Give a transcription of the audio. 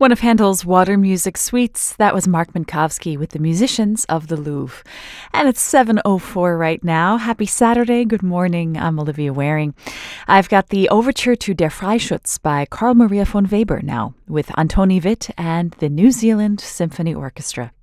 One of Handel's water music suites, that was Mark Minkowski with the Musicians of the Louvre. And it's 7:04 right now. Happy Saturday. Good morning. I'm Olivia Waring. I've got the Overture to Der Freischütz by Carl Maria von Weber now with Antoni Witt and the New Zealand Symphony Orchestra.